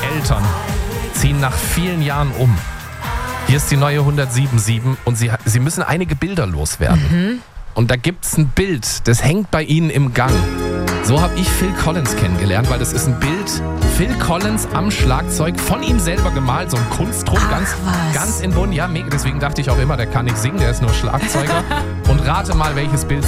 Eltern ziehen nach vielen Jahren um. Hier ist die neue 107.7 und sie müssen einige Bilder loswerden. Und da gibt es ein Bild, das hängt bei ihnen im Gang. So habe ich Phil Collins kennengelernt, weil das ist ein Bild, Phil Collins am Schlagzeug, von ihm selber gemalt, so ein Kunstdruck, ganz in bunt. Ja, mega. Deswegen dachte ich auch immer, der kann nicht singen, der ist nur Schlagzeuger. Und rate mal, welches Bild